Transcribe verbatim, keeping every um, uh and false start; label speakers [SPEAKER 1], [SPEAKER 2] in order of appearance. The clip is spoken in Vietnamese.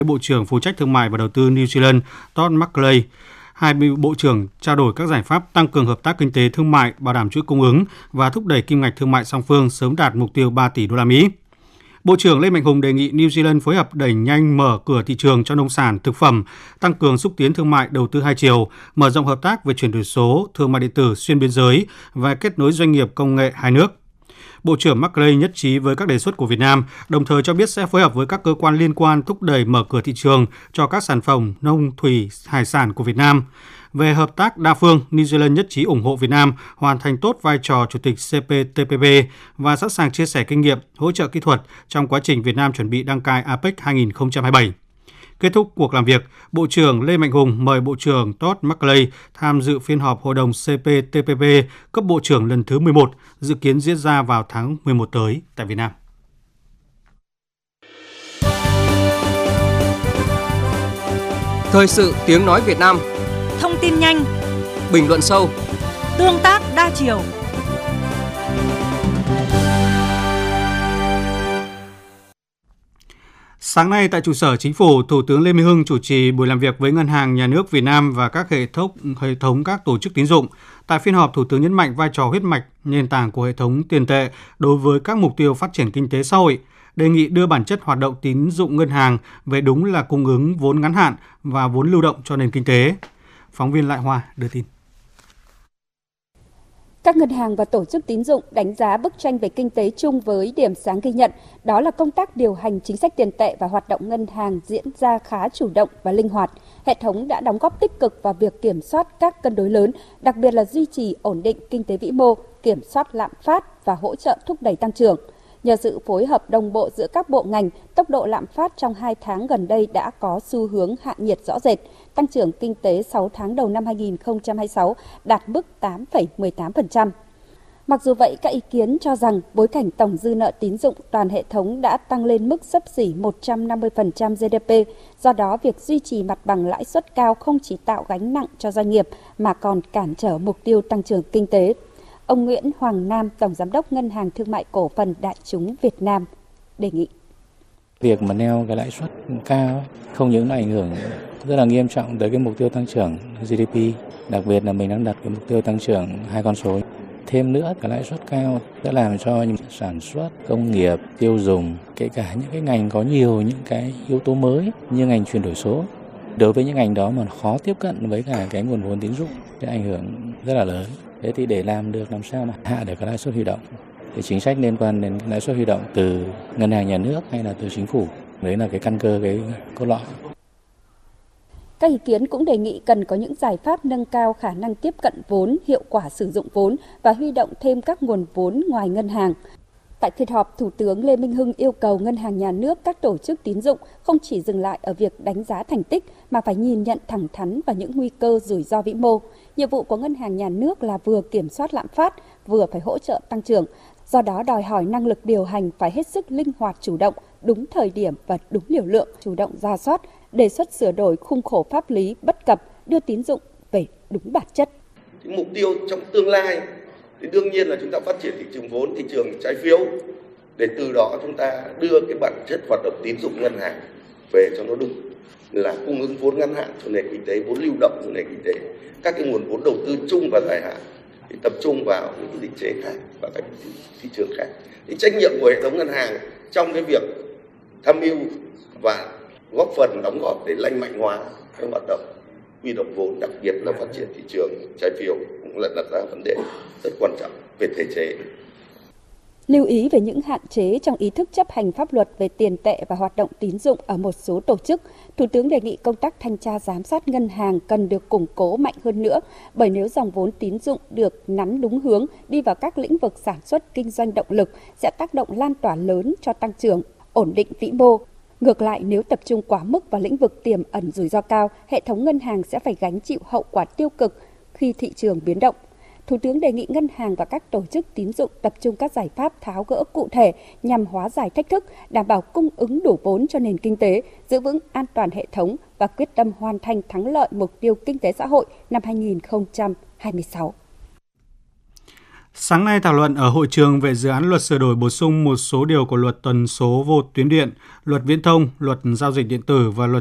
[SPEAKER 1] Bộ trưởng phụ trách thương mại và đầu tư New Zealand Todd McClay. Hai bộ trưởng trao đổi các giải pháp tăng cường hợp tác kinh tế thương mại, bảo đảm chuỗi cung ứng và thúc đẩy kim ngạch thương mại song phương sớm đạt mục tiêu ba tỷ đô la Mỹ. Bộ trưởng Lê Mạnh Hùng đề nghị New Zealand phối hợp đẩy nhanh mở cửa thị trường cho nông sản, thực phẩm, tăng cường xúc tiến thương mại đầu tư hai chiều, mở rộng hợp tác về chuyển đổi số, thương mại điện tử xuyên biên giới và kết nối doanh nghiệp công nghệ hai nước. Bộ trưởng McClay nhất trí với các đề xuất của Việt Nam, đồng thời cho biết sẽ phối hợp với các cơ quan liên quan thúc đẩy mở cửa thị trường cho các sản phẩm nông thủy hải sản của Việt Nam. Về hợp tác đa phương, New Zealand nhất trí ủng hộ Việt Nam hoàn thành tốt vai trò Chủ tịch C P T P P và sẵn sàng chia sẻ kinh nghiệm, hỗ trợ kỹ thuật trong quá trình Việt Nam chuẩn bị đăng cai a pếch hai không hai bảy. Kết thúc cuộc làm việc, Bộ trưởng Lê Mạnh Hùng mời Bộ trưởng Todd McClay tham dự phiên họp Hội đồng C P T P P cấp Bộ trưởng lần thứ mười một, dự kiến diễn ra vào tháng mười một tới tại Việt Nam.
[SPEAKER 2] Thời sự tiếng nói Việt Nam.
[SPEAKER 3] Thông tin nhanh,
[SPEAKER 2] bình luận sâu,
[SPEAKER 3] tương tác đa chiều.
[SPEAKER 1] Sáng nay tại trụ sở Chính phủ, Thủ tướng Lê Minh Hưng chủ trì buổi làm việc với Ngân hàng Nhà nước Việt Nam và các hệ thống hệ thống các tổ chức tín dụng. Tại phiên họp, Thủ tướng nhấn mạnh vai trò huyết mạch, nền tảng của hệ thống tiền tệ đối với các mục tiêu phát triển kinh tế xã hội, đề nghị đưa bản chất hoạt động tín dụng ngân hàng về đúng là cung ứng vốn ngắn hạn và vốn lưu động cho nền kinh tế. Phóng viên Lại Hoa đưa tin.
[SPEAKER 4] Các ngân hàng và tổ chức tín dụng đánh giá bức tranh về kinh tế chung với điểm sáng ghi nhận, đó là công tác điều hành chính sách tiền tệ và hoạt động ngân hàng diễn ra khá chủ động và linh hoạt. Hệ thống đã đóng góp tích cực vào việc kiểm soát các cân đối lớn, đặc biệt là duy trì ổn định kinh tế vĩ mô, kiểm soát lạm phát và hỗ trợ thúc đẩy tăng trưởng. Nhờ sự phối hợp đồng bộ giữa các bộ ngành, tốc độ lạm phát trong hai tháng gần đây đã có xu hướng hạ nhiệt rõ rệt. Tăng trưởng kinh tế sáu tháng đầu năm hai không hai sáu đạt mức tám phẩy mười tám phần trăm. Mặc dù vậy, các ý kiến cho rằng bối cảnh tổng dư nợ tín dụng toàn hệ thống đã tăng lên mức xấp xỉ một trăm năm mươi phần trăm G D P. Do đó, việc duy trì mặt bằng lãi suất cao không chỉ tạo gánh nặng cho doanh nghiệp mà còn cản trở mục tiêu tăng trưởng kinh tế. Ông Nguyễn Hoàng Nam, Tổng Giám đốc Ngân hàng Thương mại Cổ phần Đại chúng Việt Nam, đề nghị.
[SPEAKER 5] Việc mà neo cái lãi suất cao không những là ảnh hưởng rất là nghiêm trọng tới cái mục tiêu tăng trưởng G D P, đặc biệt là mình đang đặt cái mục tiêu tăng trưởng hai con số. Thêm nữa, cái lãi suất cao sẽ làm cho những sản xuất, công nghiệp, tiêu dùng, kể cả những cái ngành có nhiều những cái yếu tố mới như ngành chuyển đổi số. Đối với những ngành đó mà khó tiếp cận với cả cái nguồn vốn tín dụng sẽ ảnh hưởng rất là lớn. Thế thì để làm được làm sao mà hạ được cái lãi suất huy động, thì chính sách liên quan đến lãi suất huy động từ ngân hàng nhà nước hay là từ chính phủ, đấy là cái căn cơ, cái cốt lõi.
[SPEAKER 4] Các ý kiến cũng đề nghị cần có những giải pháp nâng cao khả năng tiếp cận vốn, hiệu quả sử dụng vốn và huy động thêm các nguồn vốn ngoài ngân hàng. Tại phiên họp, Thủ tướng Lê Minh Hưng yêu cầu Ngân hàng Nhà nước, các tổ chức tín dụng không chỉ dừng lại ở việc đánh giá thành tích mà phải nhìn nhận thẳng thắn vào những nguy cơ rủi ro vĩ mô. Nhiệm vụ của Ngân hàng Nhà nước là vừa kiểm soát lạm phát, vừa phải hỗ trợ tăng trưởng. Do đó đòi hỏi năng lực điều hành phải hết sức linh hoạt, chủ động, đúng thời điểm và đúng liều lượng, chủ động rà soát, đề xuất sửa đổi khung khổ pháp lý bất cập, đưa tín dụng về đúng bản chất.
[SPEAKER 6] Mục tiêu trong tương lai thì đương nhiên là chúng ta phát triển thị trường vốn, thị trường trái phiếu, để từ đó chúng ta đưa cái bản chất hoạt động tín dụng ngân hàng về cho nó đúng, là cung ứng vốn ngắn hạn cho nền kinh tế, vốn lưu động cho nền kinh tế, các cái nguồn vốn đầu tư chung và dài hạn thì tập trung vào những định chế khác và các thị trường khác. Thì trách nhiệm của hệ thống ngân hàng trong cái việc tham mưu và góp phần đóng góp để lành mạnh hóa cái hoạt động huy động vốn, đặc biệt là phát triển thị trường trái phiếu cũng là đặt ra vấn đề rất quan trọng về thể chế.
[SPEAKER 4] Lưu ý về những hạn chế trong ý thức chấp hành pháp luật về tiền tệ và hoạt động tín dụng ở một số tổ chức, Thủ tướng đề nghị công tác thanh tra giám sát ngân hàng cần được củng cố mạnh hơn nữa, bởi nếu dòng vốn tín dụng được nắm đúng hướng đi vào các lĩnh vực sản xuất, kinh doanh động lực sẽ tác động lan tỏa lớn cho tăng trưởng, ổn định vĩ mô. Ngược lại, nếu tập trung quá mức vào lĩnh vực tiềm ẩn rủi ro cao, hệ thống ngân hàng sẽ phải gánh chịu hậu quả tiêu cực khi thị trường biến động. Thủ tướng đề nghị ngân hàng và các tổ chức tín dụng tập trung các giải pháp tháo gỡ cụ thể nhằm hóa giải thách thức, đảm bảo cung ứng đủ vốn cho nền kinh tế, giữ vững an toàn hệ thống và quyết tâm hoàn thành thắng lợi mục tiêu kinh tế xã hội năm hai không hai sáu.
[SPEAKER 1] Sáng nay thảo luận ở hội trường về dự án luật sửa đổi bổ sung một số điều của luật tần số vô tuyến điện, luật viễn thông, luật giao dịch điện tử và luật